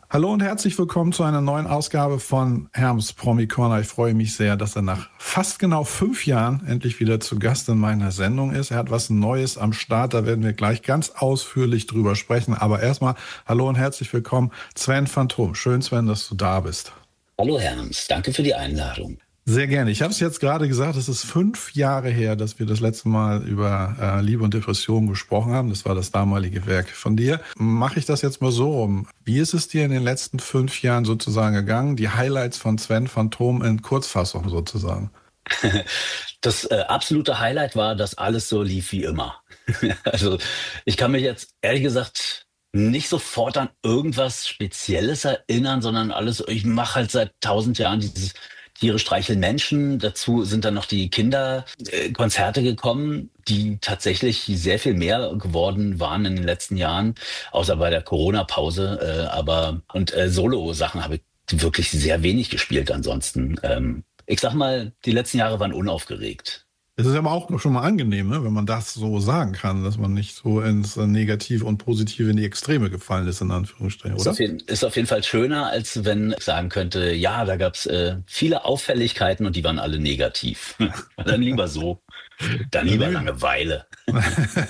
Hallo und herzlich willkommen zu einer neuen Ausgabe von Herms Promi Corner. Ich freue mich sehr, dass er nach fast genau 5 Jahren endlich wieder zu Gast in meiner Sendung ist. Er hat was Neues am Start, da werden wir gleich ganz ausführlich drüber sprechen. Aber erstmal hallo und herzlich willkommen, Sven Phantom. Schön, Sven, dass du da bist. Hallo Herms, danke für die Einladung. Sehr gerne. Ich habe es jetzt gerade gesagt, es ist 5 Jahre her, dass wir das letzte Mal über Liebe und Depression gesprochen haben. Das war das damalige Werk von dir. Mache ich das jetzt mal so rum. Wie ist es dir in den letzten 5 Jahren sozusagen gegangen? Die Highlights von Sven Phantom in Kurzfassung sozusagen. Das absolute Highlight war, dass alles so lief wie immer. Also ich kann mich jetzt ehrlich gesagt nicht sofort an irgendwas Spezielles erinnern, sondern alles, ich mache halt seit 1000 Jahren dieses Tiere streicheln Menschen. Dazu sind dann noch die Kinderkonzerte gekommen, die tatsächlich sehr viel mehr geworden waren in den letzten Jahren, außer bei der Corona-Pause. Aber Solo-Sachen habe ich wirklich sehr wenig gespielt ansonsten. Ich sag mal, die letzten Jahre waren unaufgeregt. Es ist aber auch schon mal angenehm, ne, wenn man das so sagen kann, dass man nicht so ins Negative und Positive in die Extreme gefallen ist, in Anführungsstrichen, oder? Ist auf jeden Fall schöner, als wenn ich sagen könnte, ja, da gab's viele Auffälligkeiten und die waren alle negativ. Dann lieber so, dann Dann lieber nehme Langeweile. ich